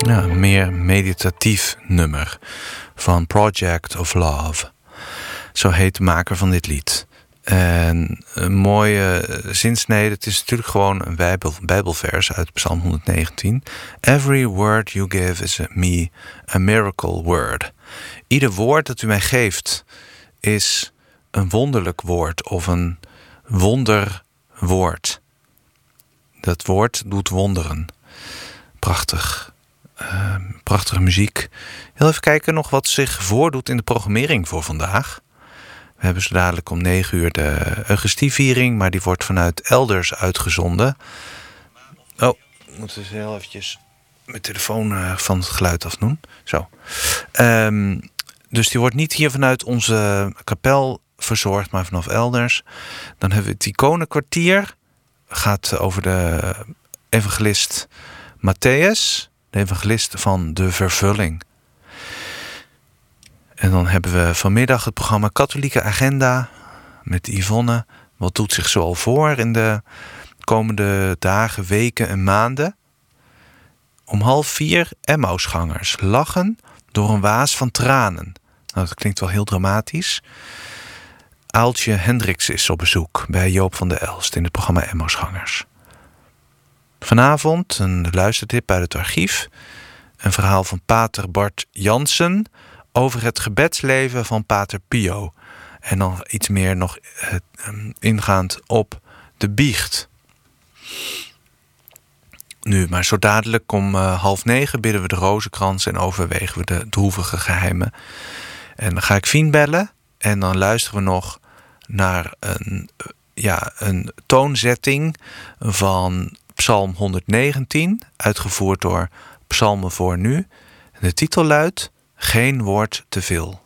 Ja, een meer meditatief nummer van Project of Love. Zo heet de maker van dit lied. En een mooie zinsnede. Het is natuurlijk gewoon een bijbelvers uit Psalm 119. Every word you give is me a miracle word. Ieder woord dat u mij geeft is een wonderlijk woord of een wonderwoord. Dat woord doet wonderen. Prachtig. Prachtige muziek. Heel even kijken nog wat zich voordoet in de programmering voor vandaag. We hebben zo dadelijk om 9 uur de Eucharistieviering, maar die wordt vanuit elders uitgezonden. Oh, ik moet dus heel eventjes mijn telefoon van het geluid afdoen. Zo. Dus die wordt niet hier vanuit onze kapel verzorgd, maar vanaf elders. Dan hebben we het iconenkwartier. Gaat over de evangelist Matthäus, de evangelist van de vervulling. En dan hebben we vanmiddag het programma Katholieke Agenda met Yvonne. Wat doet zich zoal voor in de komende dagen, weken en maanden? Om 3:30 Emmausgangers lachen door een waas van tranen. Nou, dat klinkt wel heel dramatisch. Aaltje Hendricks is op bezoek bij Joop van der Elst in het programma Emmausgangers. Vanavond een luistertip uit het archief. Een verhaal van pater Bart Jansen over het gebedsleven van pater Pio. En dan iets meer nog ingaand op de biecht. Nu, maar zo dadelijk om 8:30 bidden we de rozenkrans en overwegen we de droevige geheimen. En dan ga ik Fien bellen en dan luisteren we nog naar een toonzetting van Psalm 119, uitgevoerd door Psalmen voor Nu. De titel luidt: Geen woord te veel.